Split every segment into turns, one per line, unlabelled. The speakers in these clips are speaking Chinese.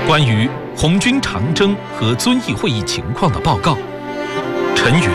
关于红军长征和遵义会议情况的报告，陈云。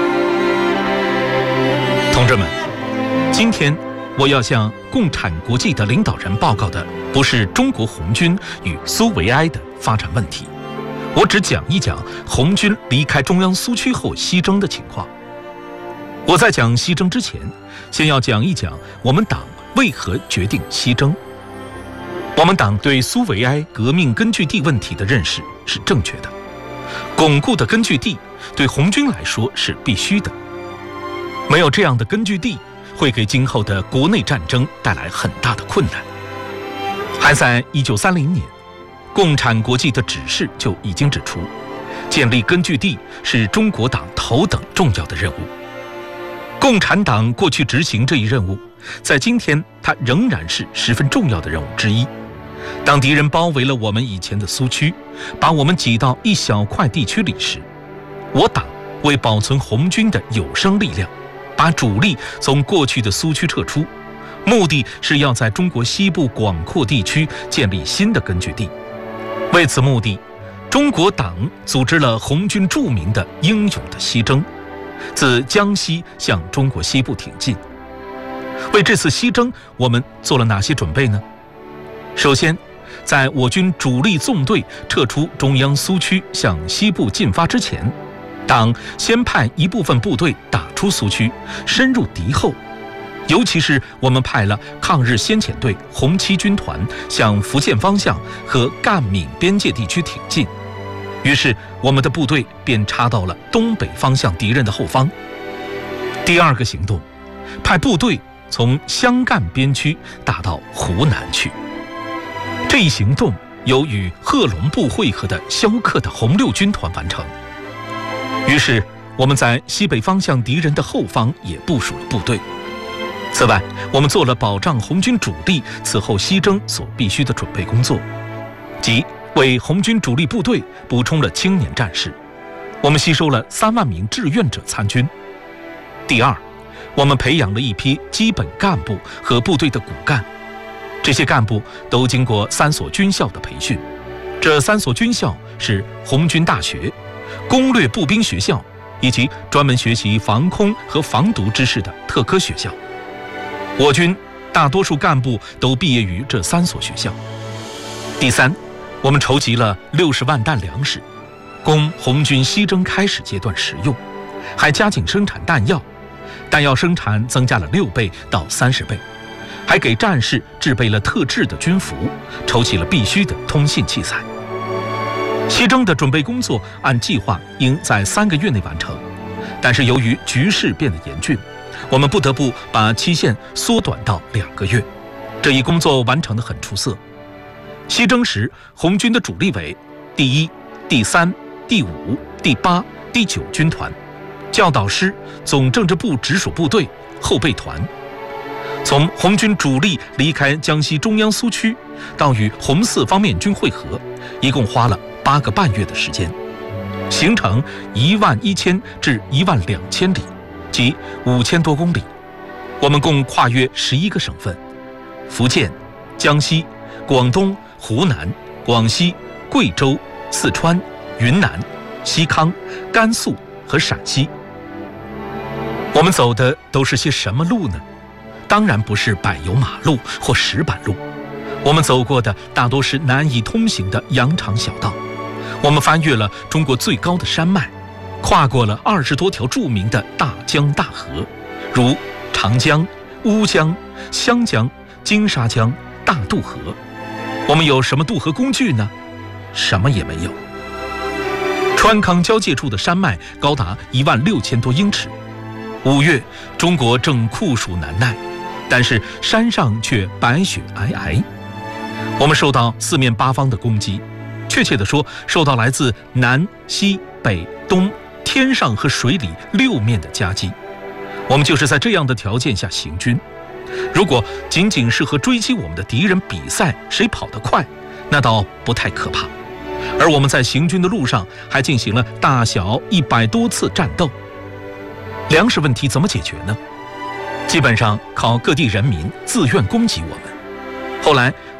同志们，今天我要向共产国际的领导人报告的不是中国红军与苏维埃的发展问题，我只讲一讲红军离开中央苏区后西征的情况。我在讲西征之前，先要讲一讲我们党为何决定西征。我们党对苏维埃革命根据地问题的认识是正确的，巩固的根据地对红军来说是必须的。没有这样的根据地，会给今后的国内战争带来很大的困难。还在1930年，共产国际的指示就已经指出，建立根据地是中国党头等重要的任务。共产党过去执行这一任务，在今天它仍然是十分重要的任务之一。当敌人包围了我们以前的苏区，把我们挤到一小块地区里时，我党为保存红军的有生力量，把主力从过去的苏区撤出，目的是要在中国西部广阔地区建立新的根据地。为此目的，中国党组织了红军著名的英勇的西征，自江西向中国西部挺进。为这次西征，我们做了哪些准备呢？首先，在我军主力纵队撤出中央苏区向西部进发之前，党先派一部分部队打出苏区，深入敌后。尤其是我们派了抗日先遣队红七军团向福建方向和赣闽边界地区挺进，于是我们的部队便插到了东北方向敌人的后方。第二个行动，派部队从湘赣边区打到湖南去。这一行动由与贺龙部会合的萧克的红六军团完成。于是我们在西北方向敌人的后方也部署了部队。此外，我们做了保障红军主力此后西征所必须的准备工作，即为红军主力部队补充了青年战士。我们吸收了3万名志愿者参军。第二，我们培养了一批基本干部和部队的骨干，这些干部都经过3所军校的培训。这3所军校是红军大学、攻略步兵学校以及专门学习防空和防毒知识的特科学校。我军大多数干部都毕业于这3所学校。第三，我们筹集了60万担粮食，供红军西征开始阶段使用，还加紧生产弹药，弹药生产增加了6倍到30倍，还给战士制备了特制的军服，筹集了必须的通信器材。西征的准备工作按计划应在3个月内完成，但是由于局势变得严峻，我们不得不把期限缩短到2个月。这一工作完成得很出色。西征时，红军的主力为第1、第3、第5、第8、第9军团、教导师、总政治部直属部队、后备团。从红军主力离开江西中央苏区到与红四方面军会合，一共花了8个半月的时间，行程11000至12000里，即5000多公里。我们共跨越11个省份：福建、江西、广东、湖南、广西、贵州、四川、云南、西康、甘肃和陕西。我们走的都是些什么路呢？当然不是柏油马路或石板路，我们走过的大多是难以通行的羊肠小道。我们翻越了中国最高的山脉，跨过了20多条著名的大江大河，如长江、乌江、湘江、金沙江、大渡河。我们有什么渡河工具呢？什么也没有。川康交界处的山脉高达16000多英尺。5月，中国正酷暑难耐，但是山上却白雪皑皑。我们受到4面8方的攻击，确切地说，受到来自南、西、北、东、天上和水里6面的夹击。我们就是在这样的条件下行军。如果仅仅是和追击我们的敌人比赛谁跑得快，那倒不太可怕。而我们在行军的路上还进行了大小100多次战斗。粮食问题怎么解决呢？基本上靠各地人民自愿供给我们。后来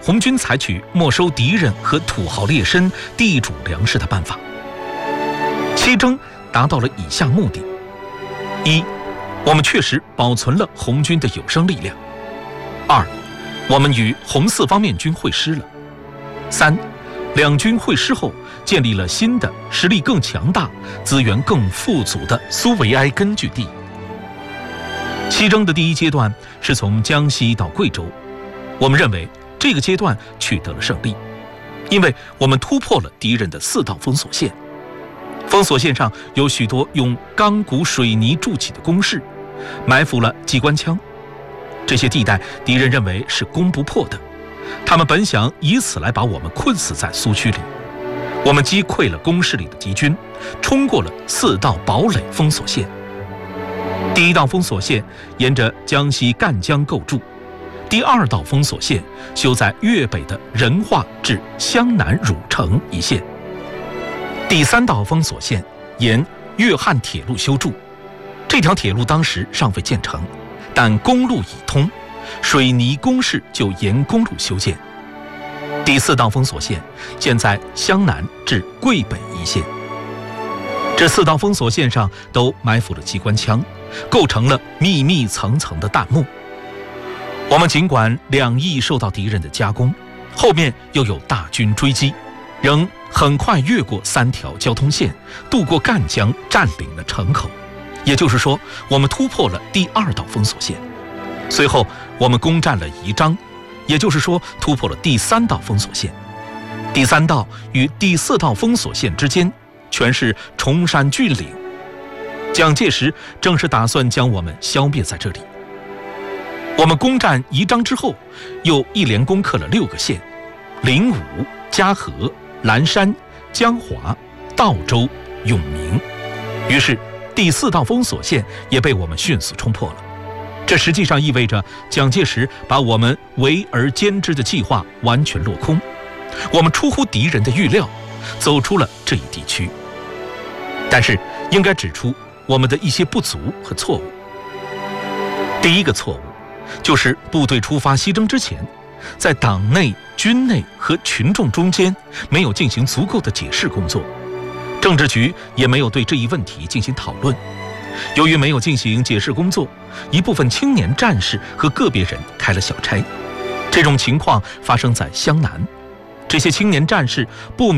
红军采取没收敌人和土豪劣绅、地主粮食的办法。西征达到了以下目的：一，我们确实保存了红军的有生力量；二，我们与红四方面军会师了；三，两军会师后，建立了新的、实力更强大、资源更富足的苏维埃根据地。西征的第一阶段是从江西到贵州，我们认为这个阶段取得了胜利，因为我们突破了敌人的4道封锁线。封锁线上有许多用钢骨水泥筑起的工事，埋伏了机关枪。这些地带敌人认为是攻不破的，他们本想以此来把我们困死在苏区里。我们击溃了工事里的敌军，冲过了4道堡垒封锁线。第1道封锁线沿着江西赣江构筑，第2道封锁线修在粤北的仁化至湘南汝城一线。第3道封锁线沿粤汉铁路修筑，这条铁路当时尚未建成，但公路已通，水泥工事就沿公路修建。第4道封锁线建在湘南至桂北一线。这4道封锁线上都埋伏了机关枪，构成了密密层层的弹幕。我们尽管2翼受到敌人的夹攻，后面又有大军追击，仍很快越过3条交通线，渡过赣江，占领了城口。也就是说，我们突破了第2道封锁线。随后我们攻占了宜章，也就是说突破了第3道封锁线。第3道与第4道封锁线之间全是崇山峻岭，蒋介石正是打算将我们消灭在这里。我们攻占宜章之后，又一连攻克了6个县：灵武、嘉禾、蓝山、江华、道州、永明。于是第4道封锁线也被我们迅速冲破了。这实际上意味着蒋介石把我们围而歼之的计划完全落空，我们出乎敌人的预料，走出了这一地区。但是应该指出我们的一些不足和错误。第一个错误就是部队出发西征之前，在党内、军内和群众中间没有进行足够的解释工作，政治局也没有对这一问题进行讨论。由于没有进行解释工作，一部分青年战士和个别人开了小差。这种情况发生在湘南，这些青年战士不